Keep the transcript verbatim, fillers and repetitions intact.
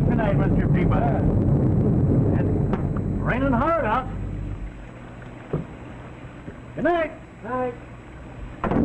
night tonight, Mister Peabody. It's raining hard out. Good night. Night.